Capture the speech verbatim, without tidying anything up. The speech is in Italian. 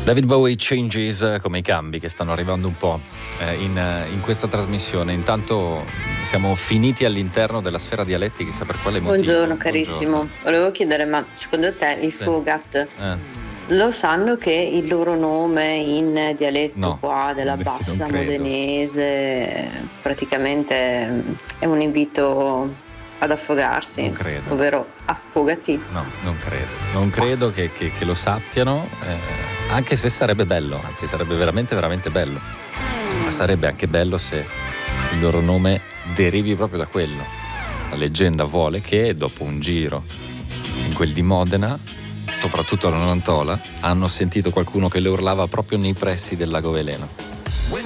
David Bowie, Changes, come i cambi che stanno arrivando un po' eh, in, in questa trasmissione. Intanto siamo finiti all'interno della sfera dialetti, chissà per quale motivo. Buongiorno carissimo, Buongiorno. Volevo chiedere, ma secondo te i sì. Fogat eh. lo sanno che il loro nome in dialetto no, qua della sì, bassa modenese praticamente è un invito ad affogarsi, non credo. ovvero affogati? No, non credo. Non credo che, che, che lo sappiano, eh, anche se sarebbe bello, anzi sarebbe veramente veramente bello. Ma sarebbe anche bello se il loro nome derivi proprio da quello. La leggenda vuole che dopo un giro in quel di Modena, soprattutto a Nonantola, hanno sentito qualcuno che le urlava proprio nei pressi del lago Veleno.